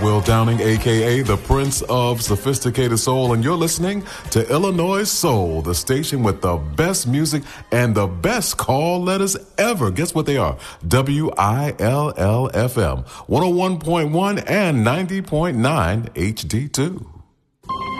Will Downing, a.k.a. the Prince of Sophisticated Soul, and you're listening to Illinois Soul, the station with the best music and the best call letters ever. Guess what they are? WILL-FM, 101.1 and 90.9 HD2.